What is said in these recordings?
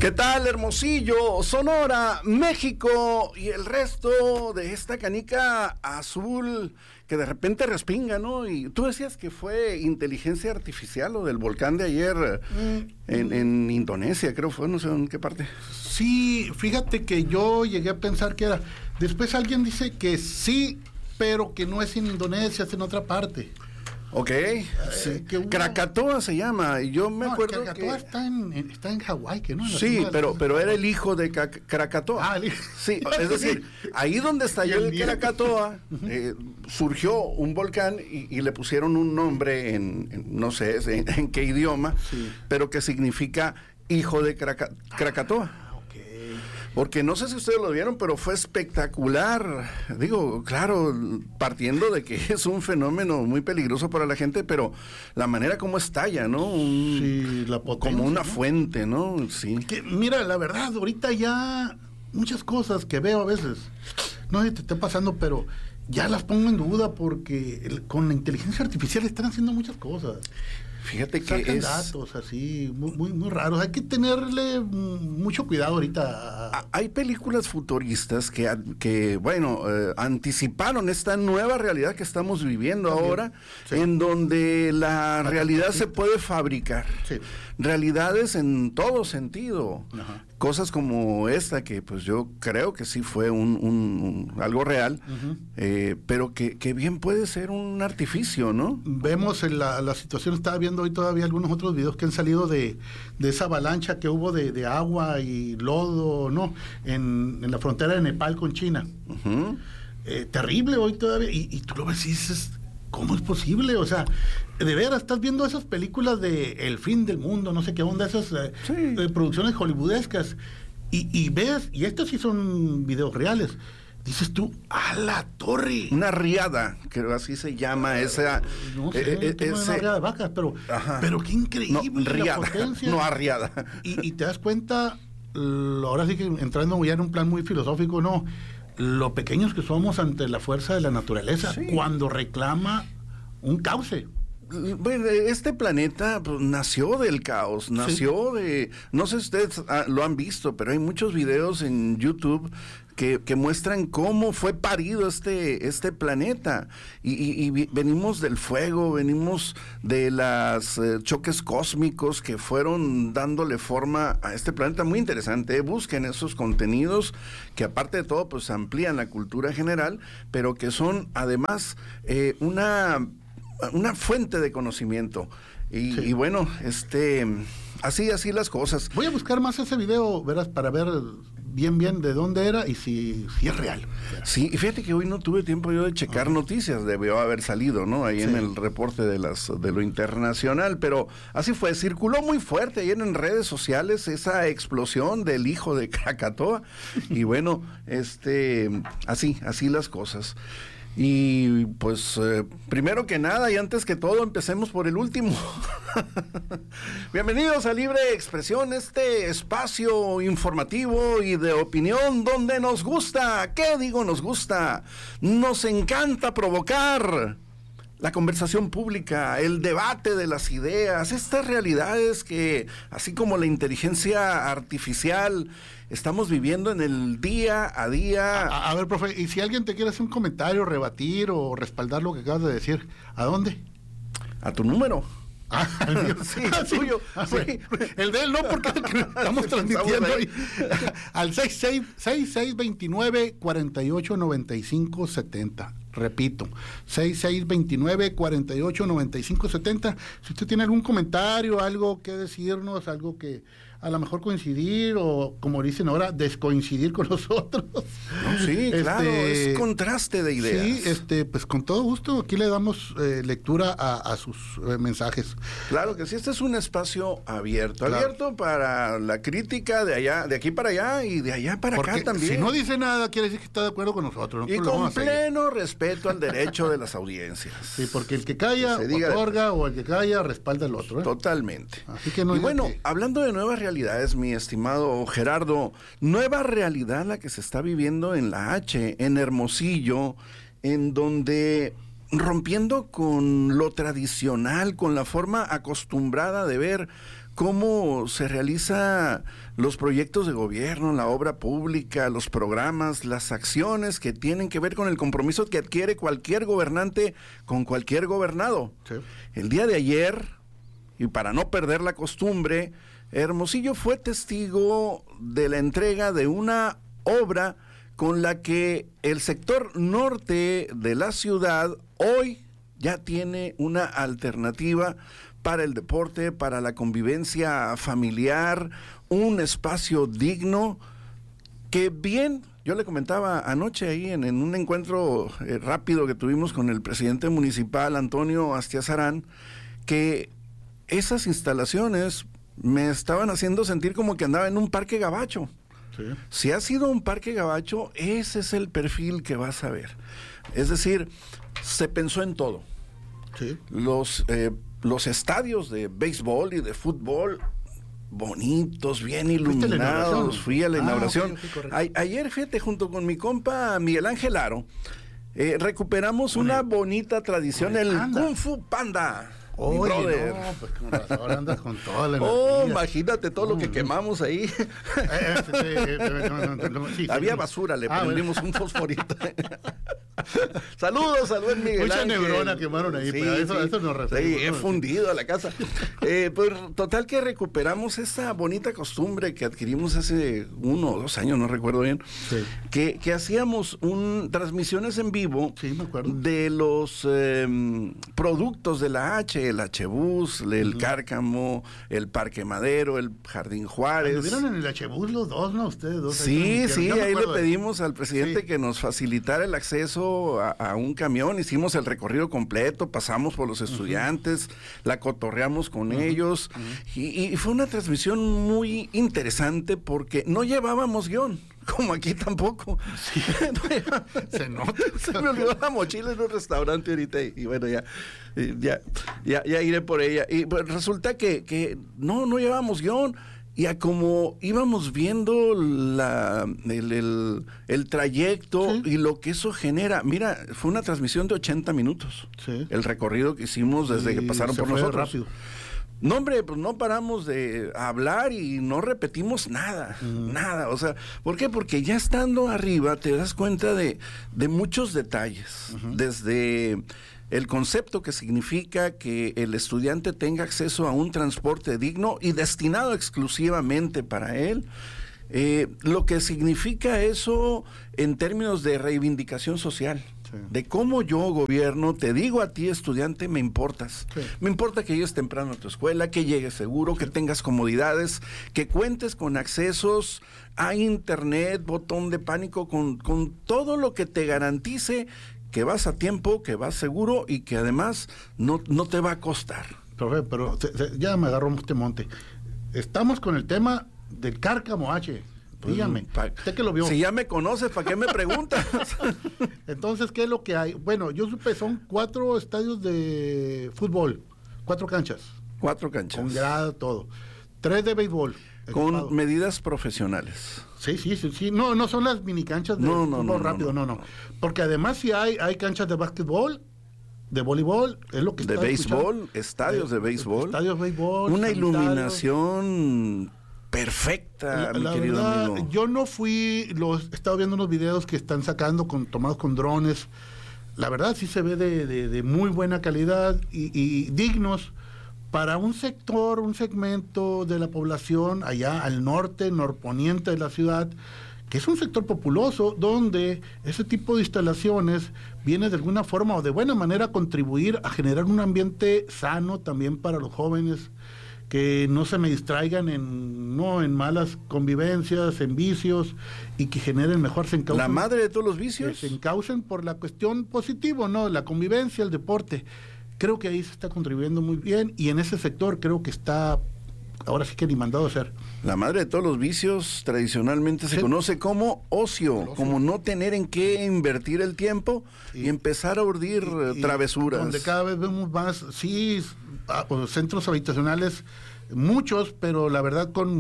¿Qué tal, Hermosillo, Sonora, México y el resto de esta canica azul que de repente respinga, ¿no? Y tú decías que fue inteligencia artificial o del volcán de ayer en Indonesia, creo fue, no sé en qué parte. Sí, fíjate que yo llegué a pensar que era. Después alguien dice que sí, pero que no es en Indonesia, es en otra parte. Ok, sí. Krakatoa se llama, y yo me acuerdo Krakatoa que... está en Hawái, que no. Sí, pero era el hijo de Krakatoa. Sí, es decir, ahí donde estalló el Krakatoa, surgió un volcán y le pusieron un nombre no sé en qué idioma, sí, pero que significa hijo de Krakatoa. Porque no sé si ustedes lo vieron, pero fue espectacular. Digo, claro, partiendo de que es un fenómeno muy peligroso para la gente, pero la manera como estalla, ¿no? Sí, la potencia, como una ¿no? fuente, ¿no? Sí. Que, mira, la verdad, ahorita ya muchas cosas que veo a veces, no sé si te está pasando, pero ya las pongo en duda porque con la inteligencia artificial están haciendo muchas cosas. Fíjate que sacan datos así, muy raros. Hay que tenerle mucho cuidado ahorita. Hay películas futuristas que anticiparon esta nueva realidad que estamos viviendo ahora, sí, en donde la realidad se puede fabricar. Sí. Realidades en todo sentido. Ajá. Cosas como esta, que pues yo creo que sí fue algo real, pero que bien puede ser un artificio, ¿no? Vemos en la situación, estaba viendo hoy todavía algunos otros videos que han salido de esa avalancha que hubo de agua y lodo, ¿no? En la frontera de Nepal con China. Terrible hoy todavía, y tú lo ves y dices, ¿cómo es posible? O sea, de veras, estás viendo esas películas de El fin del mundo, no sé qué onda, esas sí, producciones hollywoodescas, y ves, y estos sí son videos reales, dices tú, ¡a la torre! Una riada, creo así se llama esa... No sé, una riada de vacas, pero qué increíble, no, riada, la potencia. No arriada. Y te das cuenta, ahora sí que entrando ya en un plan muy filosófico, no, lo pequeños que somos ante la fuerza de la naturaleza, sí, cuando reclama un cauce. Bueno, este planeta pues, nació del caos, nació sí, de... No sé si ustedes lo han visto, pero hay muchos videos en YouTube que muestran cómo fue parido este planeta. Y venimos del fuego, venimos de los choques cósmicos que fueron dándole forma a este planeta. Muy interesante, busquen esos contenidos que aparte de todo pues amplían la cultura general, pero que son además una fuente de conocimiento. Sí. Y bueno, así las cosas. Voy a buscar más ese video, verás, para ver bien de dónde era y si es real. Sí, y fíjate que hoy no tuve tiempo yo de checar noticias, debió haber salido, ¿no? Ahí sí, en el reporte de lo internacional, pero así fue, circuló muy fuerte ayer en redes sociales esa explosión del hijo de Krakatoa, y bueno, así las cosas. Y pues primero que nada y antes que todo empecemos por el último. Bienvenidos a Libre Expresión, este espacio informativo y de opinión donde nos gusta, ¿qué digo nos gusta? Nos encanta provocar la conversación pública, el debate de las ideas, estas realidades que, así como la inteligencia artificial, estamos viviendo en el día a día. A ver, profe, y si alguien te quiere hacer un comentario, rebatir o respaldar lo que acabas de decir, ¿a dónde? A tu número. Sí, el tuyo. Sí. El de él no, porque estamos transmitiendo hoy. Al 6629-489570. Repito, 6629-489570. Si usted tiene algún comentario, algo que decirnos, algo que a lo mejor coincidir o, como dicen ahora, descoincidir con nosotros. No, sí, claro, es contraste de ideas. Sí, pues con todo gusto, aquí le damos lectura a sus mensajes. Claro que sí, este es un espacio abierto, claro, abierto para la crítica de allá, de aquí para allá y de allá para acá también. Si no dice nada, quiere decir que está de acuerdo con nosotros. Y con pleno respeto al derecho de las audiencias. Sí, porque el que calla otorga, o el que calla respalda al otro. Totalmente. Así que no. Y bueno, hablando de nuevas realidades, mi estimado Gerardo, nueva realidad la que se está viviendo en la H, en Hermosillo, en donde, rompiendo con lo tradicional, con la forma acostumbrada de ver cómo se realiza los proyectos de gobierno, la obra pública, los programas, las acciones que tienen que ver con el compromiso que adquiere cualquier gobernante con cualquier gobernado. Sí. El día de ayer, y para no perder la costumbre, Hermosillo fue testigo de la entrega de una obra con la que el sector norte de la ciudad hoy ya tiene una alternativa para el deporte, para la convivencia familiar, un espacio digno que bien, yo le comentaba anoche ahí en un encuentro rápido que tuvimos con el presidente municipal, Antonio Astiazarán, que esas instalaciones me estaban haciendo sentir como que andaba en un parque gabacho. Sí. Si ha sido un parque gabacho, ese es el perfil que vas a ver. Es decir, se pensó en todo. Sí. Los estadios de béisbol y de fútbol bonitos, bien iluminados. Fui a la inauguración. Okay, ayer, fíjate, junto con mi compa Miguel Ángel Aro, recuperamos una bonita tradición, el Kung Fu Panda. Oye, no, pues con razón andas con toda la energía. Oh, imagínate todo lo que quemamos ahí. Había basura, le prendimos un fosforito. Saludos al buen Miguel Mucha Ángel. Neurona quemaron ahí, pero eso nos referimos. Sí, he fundido a la casa. Pues total que recuperamos esa bonita costumbre que adquirimos hace 1 o 2 años, no recuerdo bien, sí. que hacíamos transmisiones en vivo, sí, me acuerdo, de los productos de la H, el H-Bus, el Cárcamo, el Parque Madero, el Jardín Juárez. ¿Estuvieron en el H-Bus los dos, no? Ustedes dos. Sí, ahí le pedimos al presidente que nos facilitara el acceso a un camión, hicimos el recorrido completo, pasamos por los estudiantes, la cotorreamos con ellos, y fue una transmisión muy interesante porque no llevábamos guión. Como aquí tampoco. Sí. Se nota. Se me olvidó la mochila en un restaurante ahorita y bueno, ya iré por ella. Y pues resulta que no llevábamos guión. Y a como íbamos viendo el trayecto, sí, y lo que eso genera. Mira, fue una transmisión de 80 minutos. Sí. El recorrido que hicimos desde que pasaron por nosotros. Rápido. No, hombre, pues no paramos de hablar y no repetimos nada, nada. O sea, ¿por qué? Porque ya estando arriba te das cuenta de muchos detalles. Desde el concepto que significa que el estudiante tenga acceso a un transporte digno y destinado exclusivamente para él. Lo que significa eso en términos de reivindicación social. De cómo yo, gobierno, te digo a ti, estudiante, me importas. Sí. Me importa que llegues temprano a tu escuela, que llegues seguro, que tengas comodidades, que cuentes con accesos a internet, botón de pánico, con todo lo que te garantice que vas a tiempo, que vas seguro y que además no te va a costar. Profe, pero ya me agarró este monte. Estamos con el tema del Cárcamo H. Dígame, usted que lo vio. Si ya me conoces, ¿para qué me preguntas? Entonces, ¿qué es lo que hay? Bueno, yo supe, son 4 estadios de fútbol, 4 canchas. 4 canchas. Con grada, todo. 3 de béisbol. Con medidas profesionales. Sí. No son las mini canchas de fútbol rápido, no. Porque además sí hay canchas de básquetbol, de voleibol, es lo que está de béisbol, estadios de béisbol. Estadios de béisbol. Una iluminación perfecta, mi querido verdad, amigo. Yo no fui, he estado viendo unos videos que están sacando tomados con drones. La verdad sí se ve de muy buena calidad y dignos para un sector, un segmento de la población allá al norte, norponiente de la ciudad, que es un sector populoso, donde ese tipo de instalaciones viene de alguna forma o de buena manera a contribuir a generar un ambiente sano también para los jóvenes, que no se me distraigan en malas convivencias, en vicios, y que generen mejor, se encaucen. La madre de todos los vicios. Se encaucen por la cuestión positiva, ¿no? La convivencia, el deporte. Creo que ahí se está contribuyendo muy bien, y en ese sector creo que está, ahora sí que ni mandado a hacer. La madre de todos los vicios tradicionalmente se conoce como ocio, como no tener en qué invertir el tiempo y empezar a urdir travesuras. Donde cada vez vemos más, centros habitacionales, muchos, pero la verdad con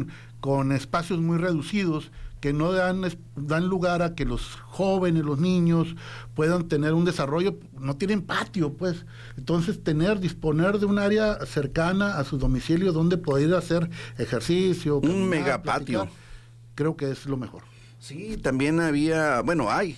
con espacios muy reducidos que no dan lugar a que los jóvenes, los niños puedan tener un desarrollo, no tienen patio, pues. Entonces, disponer de un área cercana a su domicilio donde poder hacer ejercicio. Un megapatio. Creo que es lo mejor. Sí, también había, hay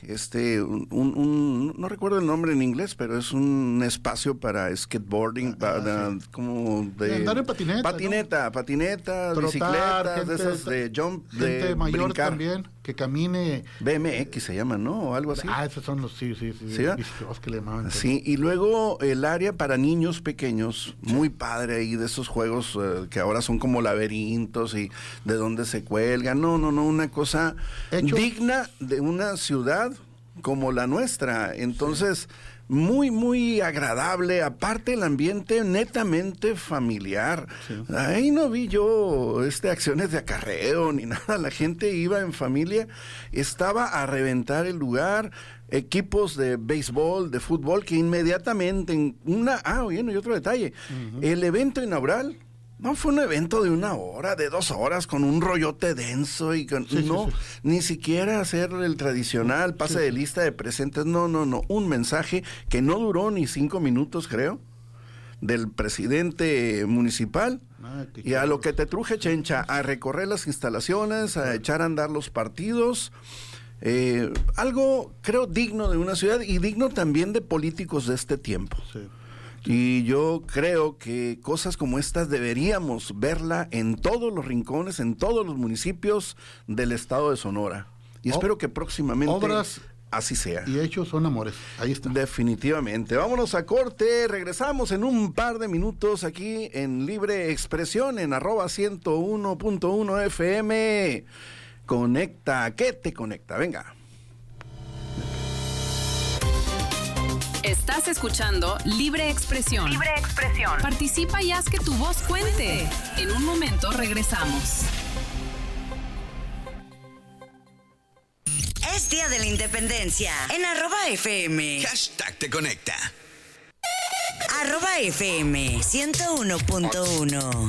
no recuerdo el nombre en inglés, pero es un espacio para skateboarding, para como de andar en patineta, trotar, bicicletas, de esas de jump, gente de mayor brincar. también, que camine. BMX se llama, ¿no? O algo así. Esos son los, sí, ¿Sí? que le llamaban. Sí, y luego el área para niños pequeños, muy padre ahí, de esos juegos que ahora son como laberintos y de donde se cuelgan. No, una cosa digna de una ciudad como la nuestra. Entonces, muy, muy agradable. Aparte, el ambiente netamente familiar. Sí. Ahí no vi yo acciones de acarreo ni nada. La gente iba en familia, estaba a reventar el lugar. Equipos de béisbol, de fútbol, que inmediatamente y otro detalle. El evento inaugural no fue un evento de 1 hora, de 2 horas, con un rollote denso y ni siquiera hacer el tradicional pase de lista de presentes. No. Un mensaje que no duró ni 5 minutos, creo, del presidente municipal. Y a lo que te truje, Chencha, a recorrer las instalaciones, a echar a andar los partidos. Algo, creo, digno de una ciudad y digno también de políticos de este tiempo. Sí. Y yo creo que cosas como estas deberíamos verla en todos los rincones, en todos los municipios del estado de Sonora. Y espero que próximamente obras así sea. Y hechos son amores. Ahí está. Definitivamente. Vámonos a corte. Regresamos en un par de minutos aquí en Libre Expresión en @101.1 FM. Conecta. ¿Qué te conecta? Venga. Estás escuchando Libre Expresión. Libre Expresión. Participa y haz que tu voz cuente. En un momento regresamos. Es Día de la Independencia en @FM. #te conecta. @FM 101.1.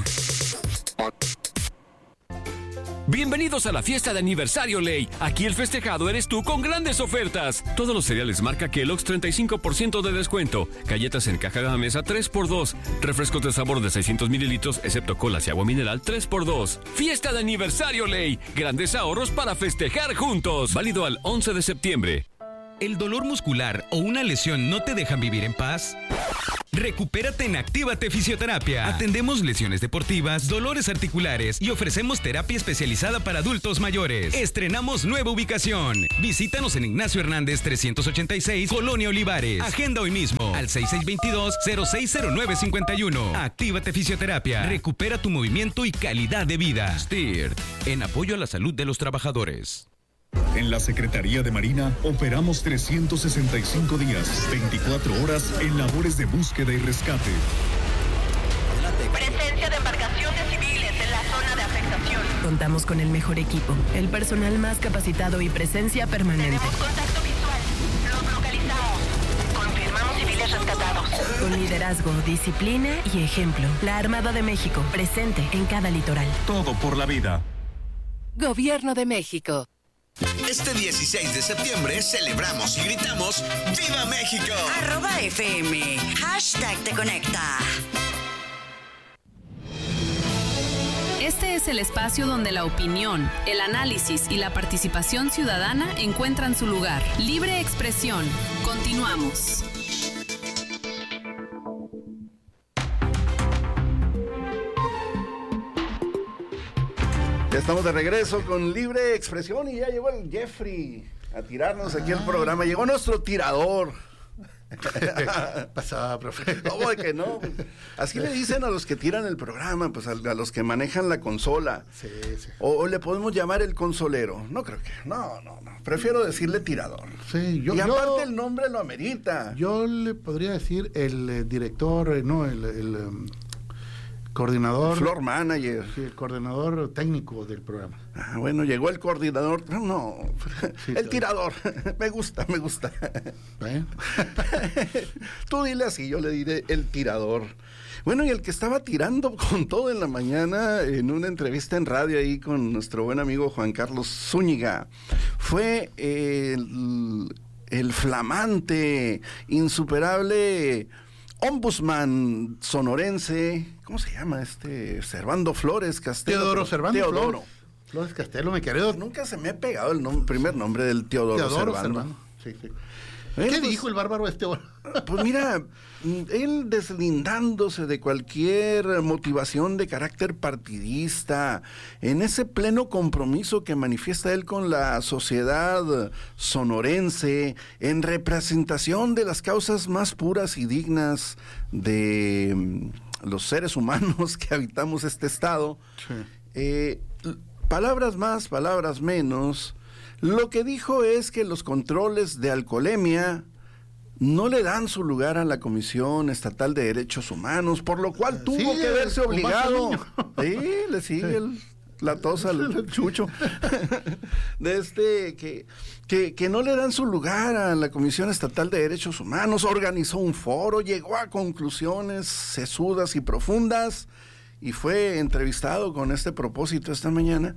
Bienvenidos a la fiesta de aniversario Ley. Aquí el festejado eres tú con grandes ofertas. Todos los cereales marca Kellogg's 35% de descuento. Galletas en caja Gamesa 3x2. Refrescos de sabor de 600 mililitros, excepto colas y agua mineral 3x2. Fiesta de aniversario Ley. Grandes ahorros para festejar juntos. Válido al 11 de septiembre. ¿El dolor muscular o una lesión no te dejan vivir en paz? Recupérate en Actívate Fisioterapia. Atendemos lesiones deportivas, dolores articulares y ofrecemos terapia especializada para adultos mayores. Estrenamos nueva ubicación. Visítanos en Ignacio Hernández 386, Colonia Olivares. Agenda hoy mismo al 6622-060951. Actívate Fisioterapia. Recupera tu movimiento y calidad de vida. STIRT, en apoyo a la salud de los trabajadores. En la Secretaría de Marina operamos 365 días, 24 horas en labores de búsqueda y rescate. Presencia de embarcaciones civiles en la zona de afectación. Contamos con el mejor equipo, el personal más capacitado y presencia permanente. Tenemos contacto visual. Los localizamos. Confirmamos civiles rescatados. Con liderazgo, disciplina y ejemplo. La Armada de México, presente en cada litoral. Todo por la vida. Gobierno de México. Este 16 de septiembre celebramos y gritamos ¡Viva México! @FM. #te conecta. Este es el espacio donde la opinión, el análisis y la participación ciudadana encuentran su lugar. Libre Expresión. Continuamos. Ya estamos de regreso con Libre Expresión y ya llegó el Jeffrey a tirarnos aquí al programa. Llegó nuestro tirador. Pasaba, profe. ¿Cómo de que no? Así le dicen a los que tiran el programa, pues a los que manejan la consola. Sí. O le podemos llamar el consolero. No creo que. No. Prefiero decirle tirador. Sí, y aparte el nombre lo amerita. Yo le podría decir el director, Coordinador. Floor manager. Sí, el coordinador técnico del programa. Bueno, llegó el coordinador. No, sí, el tirador. Me gusta. Tú dile así, yo le diré el tirador. Bueno, y el que estaba tirando con todo en la mañana en una entrevista en radio ahí con nuestro buen amigo Juan Carlos Zúñiga fue el flamante, insuperable ombudsman sonorense. ¿Cómo se llama Servando Flores Castelo? Teodoro Servando Teodoro Flores Castelo, me querido. Nunca se me ha pegado el primer nombre del Teodoro Servando. Sí. ¿Qué dijo el bárbaro ahora? Pues mira, él deslindándose de cualquier motivación de carácter partidista, en ese pleno compromiso que manifiesta él con la sociedad sonorense, en representación de las causas más puras y dignas de los seres humanos que habitamos este estado. Sí. Palabras más, palabras menos. Lo que dijo es que los controles de alcoholemia no le dan su lugar a la Comisión Estatal de Derechos Humanos, por lo cual tuvo que verse obligado. Sí, le sigue la tos al chucho. Que no le dan su lugar a la Comisión Estatal de Derechos Humanos. Organizó un foro, llegó a conclusiones sesudas y profundas y fue entrevistado con este propósito esta mañana.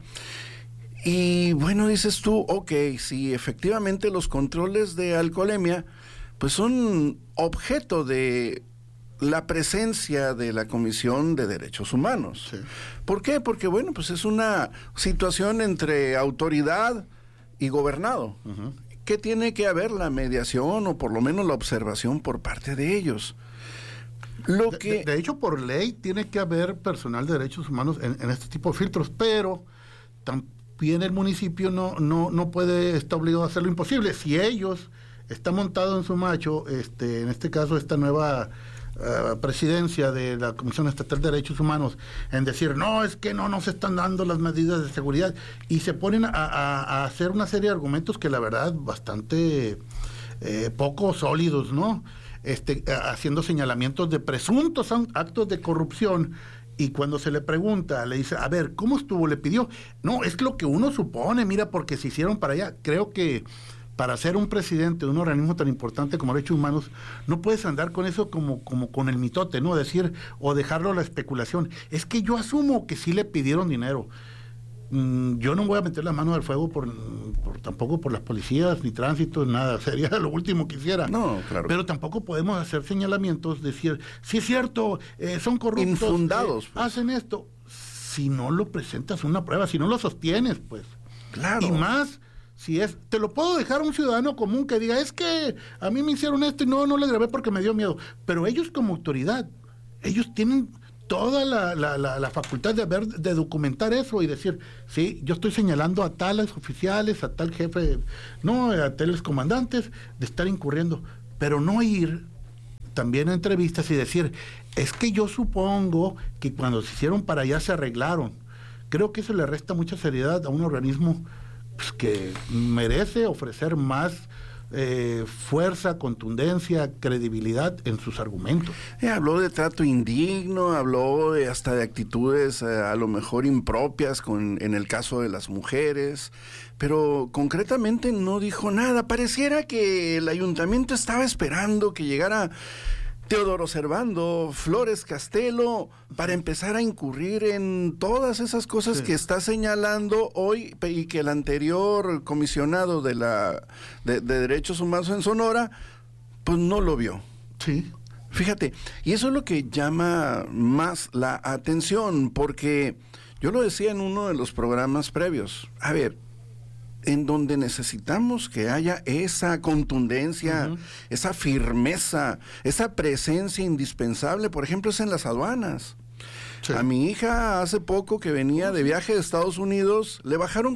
Y bueno, dices tú, ok, sí, efectivamente los controles de alcoholemia pues son objeto de la presencia de la Comisión de Derechos Humanos. Sí. ¿Por qué? Porque bueno, pues es una situación entre autoridad y gobernado. Uh-huh. Que tiene que haber la mediación o por lo menos la observación por parte de ellos. De hecho, por ley tiene que haber personal de derechos humanos en este tipo de filtros, pero también el municipio no puede estar obligado a hacer lo imposible. Si ellos están montados en su macho, en este caso esta nueva presidencia de la Comisión Estatal de Derechos Humanos, en decir, no, es que no nos están dando las medidas de seguridad, y se ponen a hacer una serie de argumentos que la verdad bastante poco sólidos, ¿no? Haciendo señalamientos de presuntos actos de corrupción, y cuando se le pregunta, le dice, a ver, ¿cómo estuvo? Le pidió, no, es lo que uno supone, mira, porque se hicieron para allá. Creo que para ser un presidente de un organismo tan importante como Derechos Humanos, no puedes andar con eso como con el mitote, ¿no? Decir, o dejarlo a la especulación. Es que yo asumo que sí le pidieron dinero. Yo no voy a meter las manos al fuego tampoco por las policías, ni tránsito, nada. Sería lo último que hiciera. No, claro. Pero tampoco podemos hacer señalamientos, decir, sí es cierto, son corruptos. Infundados. Pues. Hacen esto. Si no lo presentas una prueba, si no lo sostienes, pues. Claro. Y más, te lo puedo dejar a un ciudadano común que diga, es que a mí me hicieron esto y no le grabé porque me dio miedo. Pero ellos como autoridad, ellos tienen toda la facultad de documentar eso y decir, sí, yo estoy señalando a tales oficiales, a tal jefe, a tales comandantes de estar incurriendo, pero no ir también a entrevistas y decir, es que yo supongo que cuando se hicieron para allá se arreglaron. Creo que eso le resta mucha seriedad a un organismo pues, que merece ofrecer más fuerza, contundencia, credibilidad en sus argumentos. Habló de trato indigno, habló hasta de actitudes a lo mejor impropias en el caso de las mujeres, pero concretamente no dijo nada. Pareciera que el ayuntamiento estaba esperando que llegara Teodoro Servando Flores Castelo para empezar a incurrir en todas esas cosas que está señalando hoy y que el anterior comisionado de Derechos Humanos en Sonora pues no lo vio. Sí. Fíjate, y eso es lo que llama más la atención, porque yo lo decía en uno de los programas previos. A ver, en donde necesitamos que haya esa contundencia, esa firmeza, esa presencia indispensable, por ejemplo, es en las aduanas. Sí. A mi hija hace poco que venía de viaje de Estados Unidos, le bajaron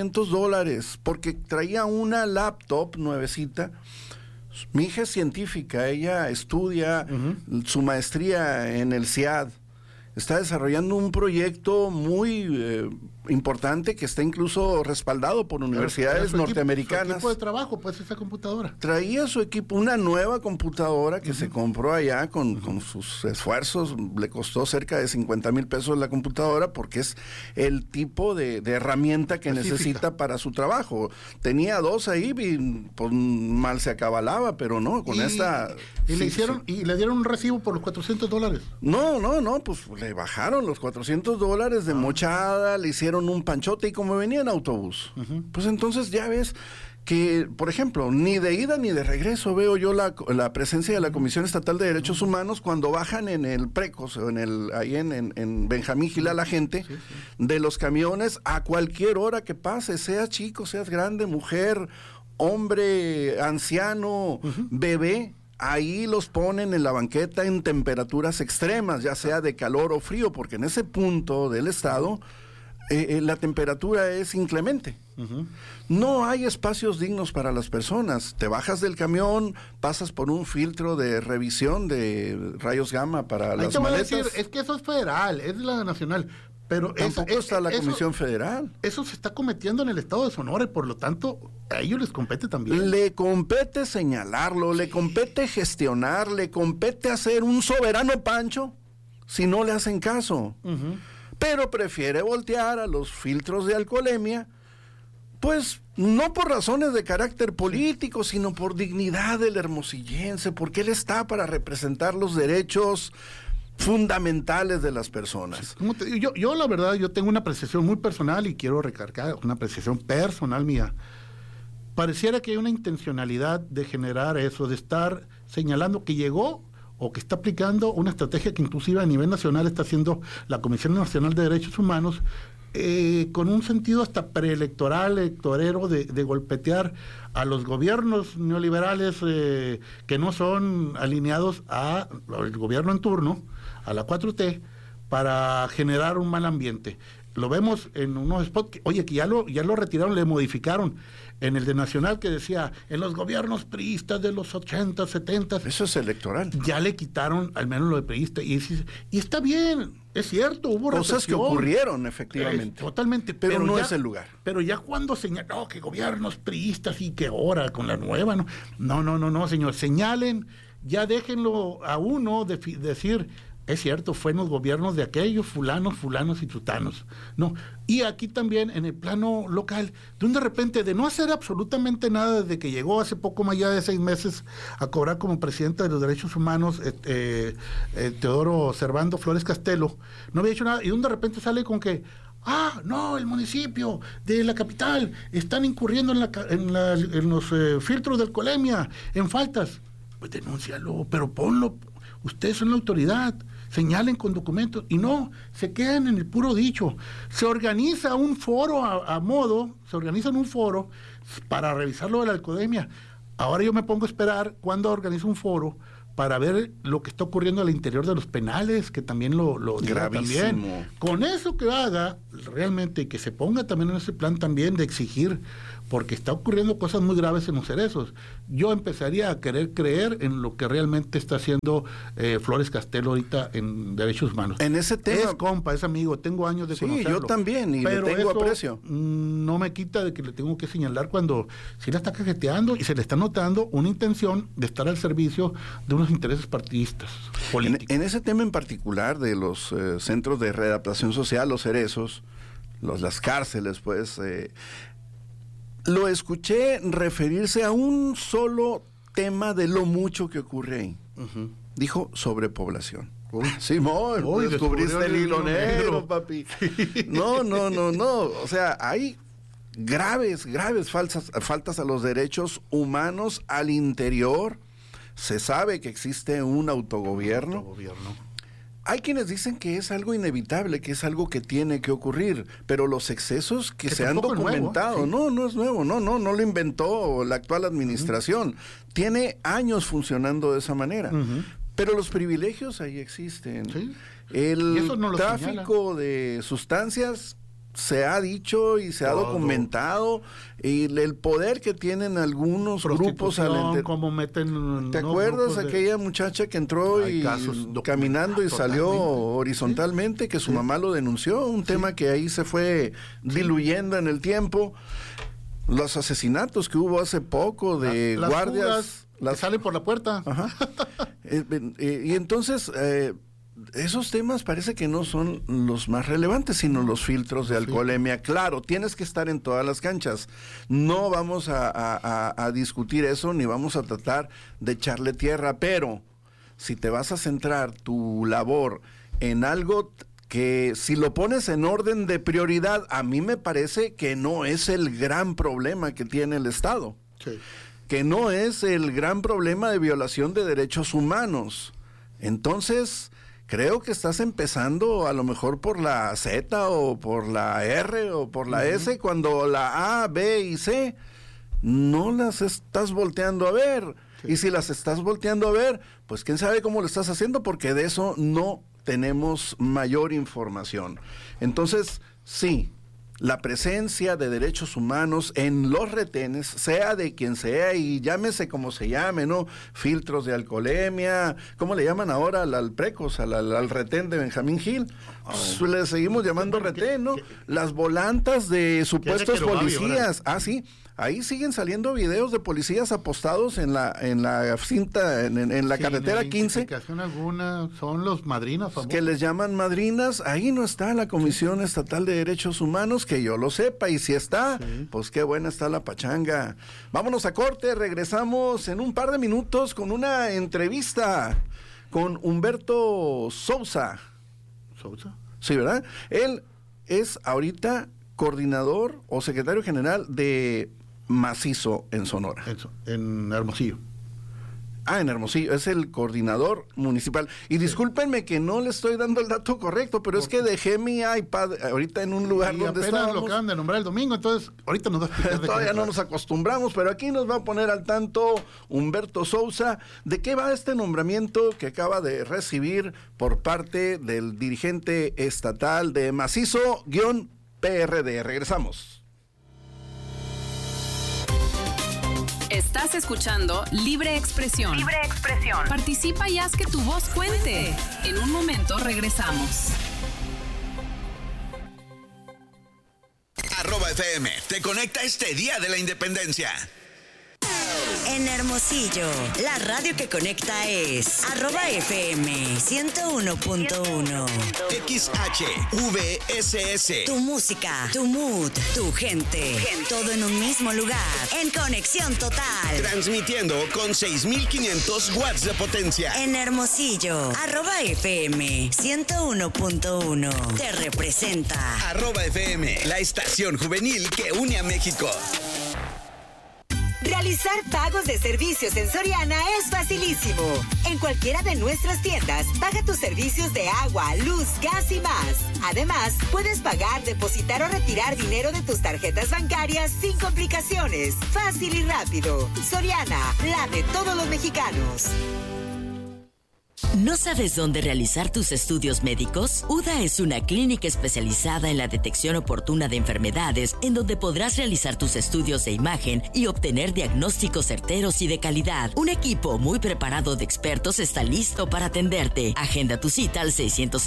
$400 porque traía una laptop nuevecita. Mi hija es científica, ella estudia su maestría en el CIAD. Está desarrollando un proyecto muy importante que está incluso respaldado por universidades norteamericanas. Su equipo de trabajo, pues, esa computadora. Traía su equipo una nueva computadora que se compró allá con sus esfuerzos. Le costó cerca de 50,000 pesos la computadora porque es el tipo de herramienta que necesita para su trabajo. Tenía 2 ahí y pues, mal se acabalaba, pero no, con esta... Y le dieron un recibo por los $400. No, pues le bajaron los $400 de mochada, le hicieron un panchote y como venía en autobús. Pues entonces ya ves que, por ejemplo, ni de ida ni de regreso veo yo la presencia de la Comisión Estatal de Derechos Humanos cuando bajan en el Precos, o ahí en Benjamín Gil a la gente, de los camiones a cualquier hora que pase, seas chico, seas grande, mujer, hombre, anciano, bebé. Ahí los ponen en la banqueta en temperaturas extremas, ya sea de calor o frío, porque en ese punto del estado la temperatura es inclemente. No hay espacios dignos para las personas. Te bajas del camión, pasas por un filtro de revisión de rayos gamma para las maletas. Es que eso es federal, es la nacional. Pero tampoco está la Comisión Federal. Eso se está cometiendo en el estado de Sonora y por lo tanto a ellos les compete también. Le compete señalarlo, le compete gestionar, le compete hacer un soberano pancho si no le hacen caso. Pero prefiere voltear a los filtros de alcoholemia, pues no por razones de carácter político, sino por dignidad del hermosillense, porque él está para representar los derechos fundamentales de las personas. Yo la verdad, yo tengo una apreciación muy personal y quiero recargar una apreciación personal mía. Pareciera que hay una intencionalidad de generar eso, de estar señalando que llegó o que está aplicando una estrategia que inclusive a nivel nacional está haciendo la Comisión Nacional de Derechos Humanos, con un sentido hasta preelectoral, electorero, de golpetear a los gobiernos neoliberales que no son alineados al gobierno en turno, a la 4T, para generar un mal ambiente. Lo vemos en unos spots que ya lo retiraron, le modificaron. En el de Nacional que decía, en los gobiernos priistas de los 80, 70. Eso es electoral. Ya le quitaron al menos lo de priista. Y está bien, es cierto, hubo cosas que ocurrieron, efectivamente. Totalmente. Pero no es el lugar. Pero ya cuando señalan, que gobiernos priistas y que ahora con la nueva, no, señor. Señalen, ya déjenlo a uno decir... Es cierto, fue en los gobiernos de aquellos fulanos y tutanos. No. Y aquí también, en el plano local, de repente, de no hacer absolutamente nada desde que llegó hace poco más allá de 6 meses a cobrar como presidente de los derechos humanos, Teodoro Servando Flores Castelo, no había hecho nada, y de repente sale con que, no, el municipio de la capital están incurriendo en los filtros de alcoholemia, en faltas. Pues denúncialo, pero ponlo. Ustedes son la autoridad, señalen con documentos y no, se quedan en el puro dicho. Se organiza un foro se organiza un foro para revisar lo de la alcoholemia. Ahora yo me pongo a esperar cuando organiza un foro para ver lo que está ocurriendo al interior de los penales, que también lo diga también. Con eso que haga realmente, que se ponga también en ese plan también de exigir, porque está ocurriendo cosas muy graves en los cerezos. Yo empezaría a querer creer en lo que realmente está haciendo Flores Castelo ahorita en derechos humanos. En ese tema... Es compa, es amigo, tengo años de conocerlo. Sí, yo también, y pero le tengo eso aprecio. No me quita de que le tengo que señalar cuando sí la está cajeteando y se le está notando una intención de estar al servicio de unos intereses partidistas políticos. En ese tema en particular de los centros de readaptación social, los cerezos, las cárceles, pues... lo escuché referirse a un solo tema de lo mucho que ocurre ahí. Dijo sobrepoblación. Simón, descubriste el hilo negro, papi. No. O sea, hay graves faltas a los derechos humanos al interior. Se sabe que existe un autogobierno. Hay quienes dicen que es algo inevitable, que es algo que tiene que ocurrir, pero los excesos que se han documentado, no es nuevo, no lo inventó la actual administración, tiene años funcionando de esa manera, pero los privilegios ahí existen. El tráfico de sustancias se ha dicho y se ha documentado, y el poder que tienen algunos grupos como meten. ¿Te acuerdas aquella muchacha que entró y caminando y salió horizontalmente, que su mamá lo denunció? Un tema que ahí se fue diluyendo en el tiempo. Los asesinatos que hubo hace poco de las guardias. Las salen por la puerta. Ajá. Y entonces, esos temas parece que no son los más relevantes, sino los filtros de alcoholemia. Claro, tienes que estar en todas las canchas. No vamos a discutir eso, ni vamos a tratar de echarle tierra, pero si te vas a centrar tu labor en algo que si lo pones en orden de prioridad, a mí me parece que no es el gran problema que tiene el Estado. Sí. Que no es el gran problema de violación de derechos humanos. Entonces, creo que estás empezando a lo mejor por la Z o por la R o por la S, cuando la A, B y C no las estás volteando a ver. Sí. Y si las estás volteando a ver, pues quién sabe cómo lo estás haciendo, porque de eso no tenemos mayor información. Entonces, sí, la presencia de derechos humanos en los retenes, sea de quien sea, y llámese como se llame, ¿no? Filtros de alcoholemia, ¿cómo le llaman ahora al Precos, al retén de Benjamín Gil? Pues le seguimos llamando retén, ¿no? Las volantas de supuestos policías. Ah, sí. Ahí siguen saliendo videos de policías apostados en la cinta, en la carretera 15. Alguna son los madrinas famosos. Que les llaman madrinas. Ahí no está la Comisión Estatal de Derechos Humanos, que yo lo sepa. Y si está, pues qué buena está la pachanga. Vámonos a corte. Regresamos en un par de minutos con una entrevista con Humberto Sousa. ¿Sousa? Sí, ¿verdad? Él es ahorita coordinador o secretario general de Macizo en Sonora. En Hermosillo. En Hermosillo, es el coordinador municipal. Y discúlpenme que no le estoy dando el dato correcto, pero es que dejé mi iPad ahorita en un lugar donde estábamos. Lo acaban de nombrar el domingo, entonces ahorita nos va a explicar. Todavía no nos acostumbramos, pero aquí nos va a poner al tanto Humberto Sousa de qué va este nombramiento que acaba de recibir por parte del dirigente estatal de Macizo-PRD. Regresamos. Estás escuchando Libre Expresión. Libre Expresión. Participa y haz que tu voz cuente. En un momento regresamos. @FM te conecta este Día de la Independencia. En Hermosillo, la radio que conecta es @FM 101.1. XHVSS. Tu música, tu mood, tu gente. Todo en un mismo lugar. En conexión total. Transmitiendo con 6,500 watts de potencia. En Hermosillo, @FM 101.1. Te representa. @FM, la estación juvenil que une a México. Realizar pagos de servicios en Soriana es facilísimo. En cualquiera de nuestras tiendas, paga tus servicios de agua, luz, gas y más. Además, puedes pagar, depositar o retirar dinero de tus tarjetas bancarias sin complicaciones. Fácil y rápido. Soriana, la de todos los mexicanos. ¿No sabes dónde realizar tus estudios médicos? UDA es una clínica especializada en la detección oportuna de enfermedades, en donde podrás realizar tus estudios de imagen y obtener diagnósticos certeros y de calidad. Un equipo muy preparado de expertos está listo para atenderte. Agenda tu cita al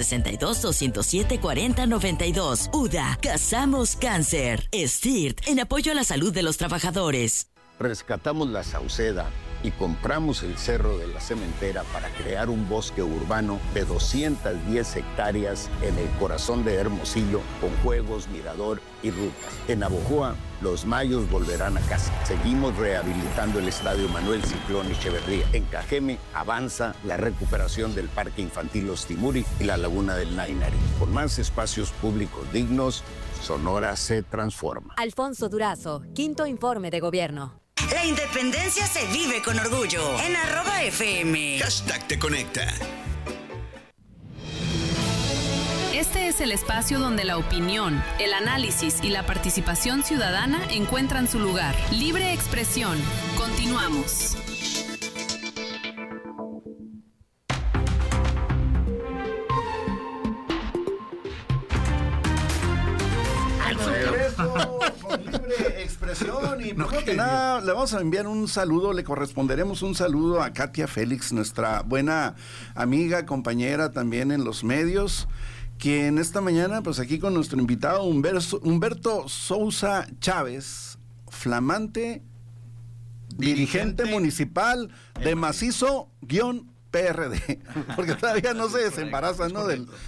662-207-4092. UDA, cazamos cáncer. STIRT, en apoyo a la salud de los trabajadores. Rescatamos la Sauceda y compramos el Cerro de la Cementera para crear un bosque urbano de 210 hectáreas en el corazón de Hermosillo, con juegos, mirador y rutas. En Navojoa, los mayos volverán a casa. Seguimos rehabilitando el Estadio Manuel Ciclón Echeverría. En Cajeme avanza la recuperación del Parque Infantil Los Timuri y la Laguna del Nainari. Con más espacios públicos dignos, Sonora se transforma. Alfonso Durazo, quinto informe de gobierno. La independencia se vive con orgullo. En @FM. #te conecta. Este es el espacio donde la opinión, el análisis y la participación ciudadana encuentran su lugar. Libre expresión. Continuamos. expresión. Y primero que nada, le vamos a enviar un saludo, le corresponderemos un saludo a Katia Félix, nuestra buena amiga, compañera también en los medios, quien esta mañana, pues aquí con nuestro invitado Humberto Sousa Chávez, flamante dirigente municipal de Macizo-PRD, porque todavía no se desembaraza, ¿no?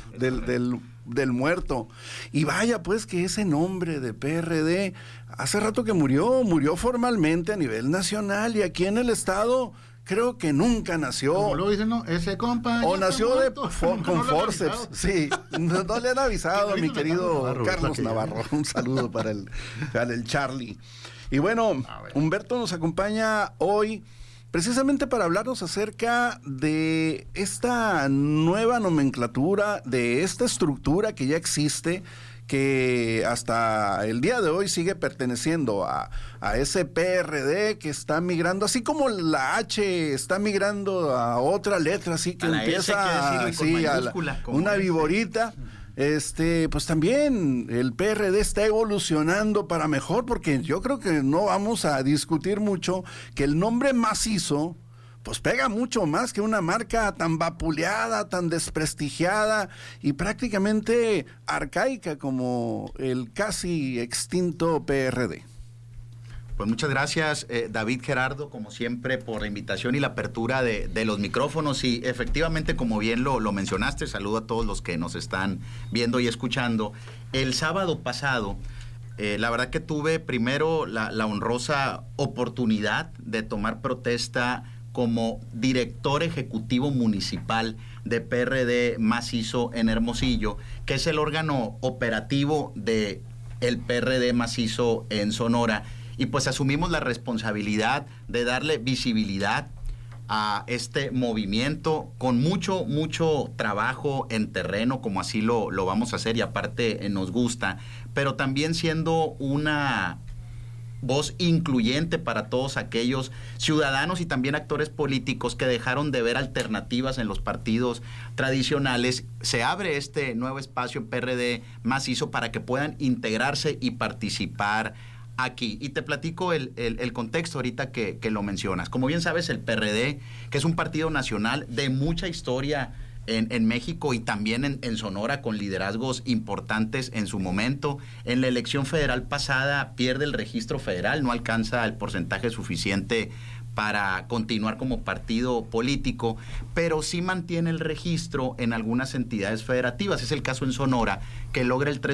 Del muerto. Y vaya pues que ese nombre de PRD hace rato que murió formalmente a nivel nacional, y aquí en el estado creo que nunca nació. Como lo dicen, ¿no? Ese compañero. O nació con forceps. Sí, no le han avisado a mi querido Carlos Navarro. Un saludo para el Charlie. Y bueno, Humberto nos acompaña hoy precisamente para hablarnos acerca de esta nueva nomenclatura, de esta estructura que ya existe, que hasta el día de hoy sigue perteneciendo a ese PRD que está migrando, así como la H está migrando a otra letra, así que empieza una viborita. Pues también el PRD está evolucionando para mejor, porque yo creo que no vamos a discutir mucho que el nombre Macizo pues pega mucho más que una marca tan vapuleada, tan desprestigiada y prácticamente arcaica como el casi extinto PRD. Pues muchas gracias, David, Gerardo, como siempre, por la invitación y la apertura de los micrófonos. Y efectivamente, como bien lo mencionaste, saludo a todos los que nos están viendo y escuchando. El sábado pasado, la verdad que tuve primero la honrosa oportunidad de tomar protesta como director ejecutivo municipal de PRD Macizo en Hermosillo, que es el órgano operativo de el PRD Macizo en Sonora. Y pues asumimos la responsabilidad de darle visibilidad a este movimiento con mucho trabajo en terreno, como así lo vamos a hacer, y aparte nos gusta, pero también siendo una voz incluyente para todos aquellos ciudadanos y también actores políticos que dejaron de ver alternativas en los partidos tradicionales. Se abre este nuevo espacio en PRD Macizo para que puedan integrarse y participar aquí. Y te platico el contexto ahorita que lo mencionas. Como bien sabes, el PRD, que es un partido nacional de mucha historia en México y también en Sonora, con liderazgos importantes en su momento. En la elección federal pasada pierde el registro federal, no alcanza el porcentaje suficiente para continuar como partido político, pero sí mantiene el registro en algunas entidades federativas. Es el caso en Sonora, que logra el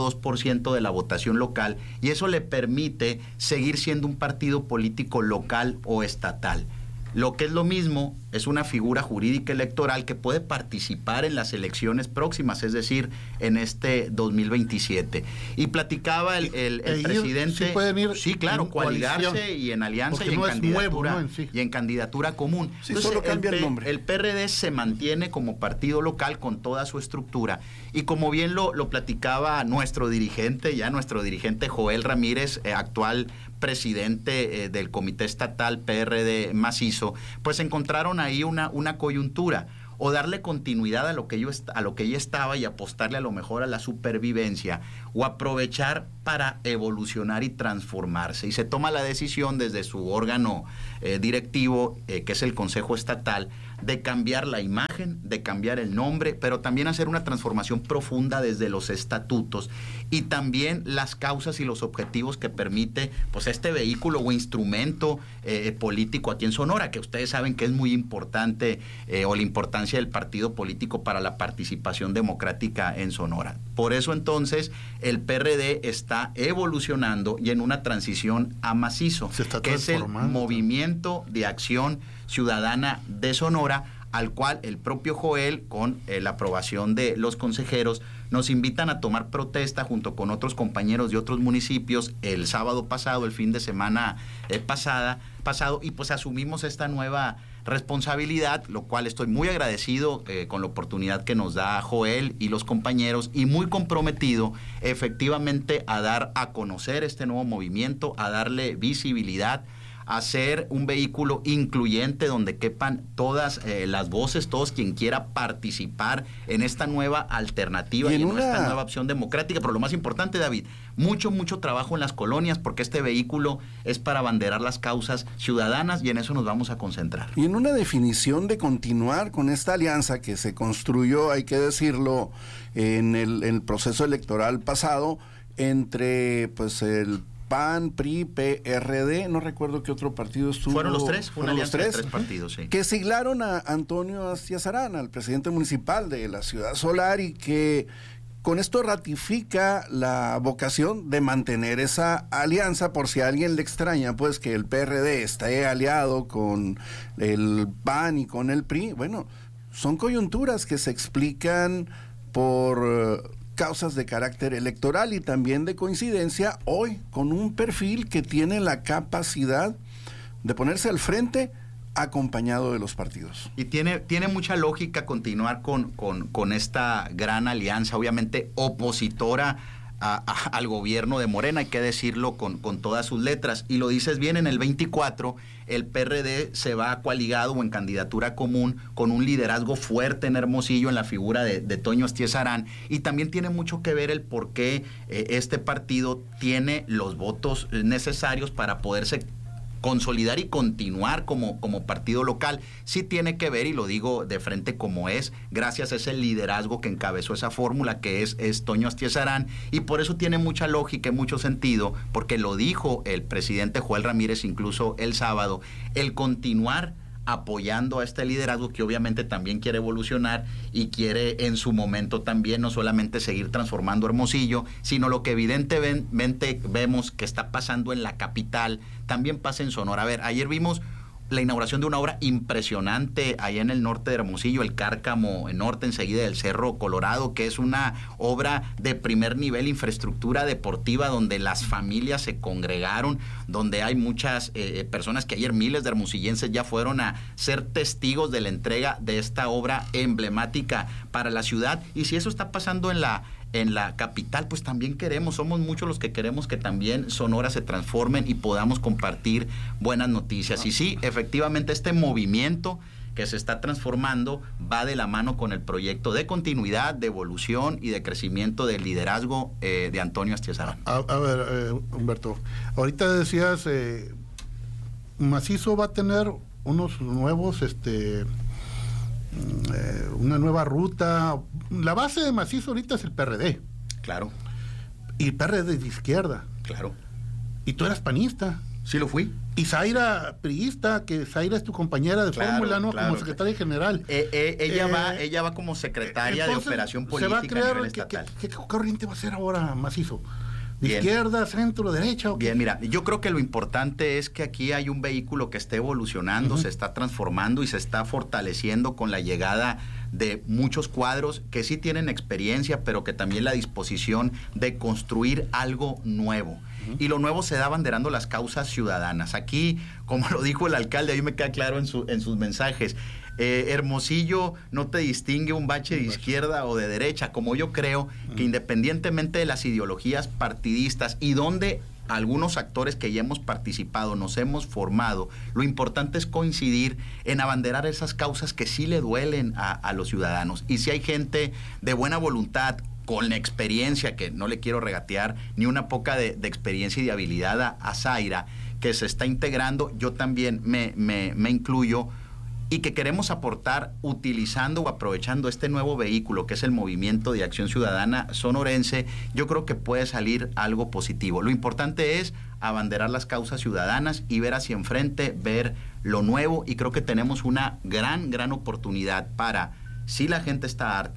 3.2% de la votación local, y eso le permite seguir siendo un partido político local o estatal. Lo que es lo mismo, es una figura jurídica electoral que puede participar en las elecciones próximas, es decir, en este 2027. Y platicaba el presidente... Sí, pueden ir, sí, claro, coaligarse y en alianza y en, candidatura, nuevo, ¿no? y en candidatura común. Sí, entonces, solo cambia el nombre. El PRD se mantiene como partido local con toda su estructura. Y como bien lo platicaba nuestro dirigente Joel Ramírez, actual presidente del Comité Estatal PRD Macizo, pues encontraron ahí una coyuntura, o darle continuidad a lo que ya estaba y apostarle a lo mejor a la supervivencia, o aprovechar para evolucionar y transformarse. Y se toma la decisión desde su órgano directivo, que es el Consejo Estatal, de cambiar la imagen, de cambiar el nombre, pero también hacer una transformación profunda desde los estatutos y también las causas y los objetivos que permite pues este vehículo o instrumento político aquí en Sonora, que ustedes saben que es muy importante, o la importancia del partido político para la participación democrática en Sonora. Por eso entonces el PRD está evolucionando y en una transición a Macizo, que es el Movimiento de Acción Ciudadana de Sonora, al cual el propio Joel, con la aprobación de los consejeros, nos invitan a tomar protesta junto con otros compañeros de otros municipios el sábado pasado, el fin de semana pasado, y pues asumimos esta nueva responsabilidad, lo cual estoy muy agradecido con la oportunidad que nos da Joel y los compañeros, y muy comprometido efectivamente a dar a conocer este nuevo movimiento, a darle visibilidad, hacer un vehículo incluyente donde quepan todas las voces, todos quien quiera participar en esta nueva alternativa y en esta nueva opción democrática. Pero lo más importante, David, mucho trabajo en las colonias, porque este vehículo es para abanderar las causas ciudadanas y en eso nos vamos a concentrar. Y en una definición de continuar con esta alianza que se construyó, hay que decirlo, en el proceso electoral pasado, entre pues el PAN, PRI, PRD, no recuerdo qué otro partido estuvo. Fueron los tres, fueron los tres partidos, sí. Que siglaron a Antonio Astiazarán, al presidente municipal de la Ciudad Solar, y que con esto ratifica la vocación de mantener esa alianza. Por si a alguien le extraña, pues, que el PRD esté aliado con el PAN y con el PRI, bueno, son coyunturas que se explican por causas de carácter electoral y también de coincidencia hoy con un perfil que tiene la capacidad de ponerse al frente acompañado de los partidos. Y tiene mucha lógica continuar con esta gran alianza, obviamente opositora al gobierno de Morena, hay que decirlo con todas sus letras. Y lo dices bien, en el 24 el PRD se va coaligado o en candidatura común con un liderazgo fuerte en Hermosillo en la figura de Toño Astiazarán, y también tiene mucho que ver el por qué este partido tiene los votos necesarios para poderse consolidar y continuar como partido local. Sí tiene que ver, y lo digo de frente como es, gracias a ese liderazgo que encabezó esa fórmula que es Toño Astiazarán, y por eso tiene mucha lógica y mucho sentido, porque lo dijo el presidente Joel Ramírez incluso el sábado, el continuar apoyando a este liderazgo que obviamente también quiere evolucionar y quiere en su momento también no solamente seguir transformando Hermosillo, sino lo que evidentemente vemos que está pasando en la capital, también pasa en Sonora. A ver, ayer vimos la inauguración de una obra impresionante allá en el norte de Hermosillo, el Cárcamo Norte, enseguida del Cerro Colorado, que es una obra de primer nivel, infraestructura deportiva, donde las familias se congregaron, donde hay muchas personas que ayer miles de hermosillenses ya fueron a ser testigos de la entrega de esta obra emblemática para la ciudad. Y si eso está pasando en la capital, pues también somos muchos los que queremos que también Sonora se transformen y podamos compartir buenas noticias. Y sí, efectivamente este movimiento que se está transformando va de la mano con el proyecto de continuidad, de evolución y de crecimiento del liderazgo de Antonio Astiazarán. A ver, Humberto, ahorita decías, Macizo va a tener unos nuevos, una nueva ruta. La base de Macizo ahorita es el PRD. Claro. Y el PRD de izquierda. Claro. Y tú eras panista. Sí lo fui. Y Zaira, priista, que Zaira es tu compañera de fórmula, ¿no? Claro. Como secretaria general. Ella va como secretaria de operación política a nivel estatal. ¿Qué corriente va a ser ahora Macizo? ¿De izquierda, centro, derecha? Bien, mira, yo creo que lo importante es que aquí hay un vehículo que está evolucionando, se está transformando y se está fortaleciendo con la llegada de muchos cuadros que sí tienen experiencia, pero que también la disposición de construir algo nuevo. Y lo nuevo se da abanderando las causas ciudadanas. Aquí, como lo dijo el alcalde, a mí me queda claro en sus mensajes, Hermosillo no te distingue un bache de izquierda o de derecha, como yo creo que independientemente de las ideologías partidistas y donde algunos actores que ya hemos participado, nos hemos formado, lo importante es coincidir en abanderar esas causas que sí le duelen a los ciudadanos. Y si hay gente de buena voluntad, con la experiencia, que no le quiero regatear ni una poca de experiencia y de habilidad a Zaira, que se está integrando, yo también me incluyo, y que queremos aportar utilizando o aprovechando este nuevo vehículo que es el Movimiento de Acción Ciudadana Sonorense, yo creo que puede salir algo positivo. Lo importante es abanderar las causas ciudadanas y ver hacia enfrente, ver lo nuevo, y creo que tenemos una gran oportunidad para, si la gente está harta,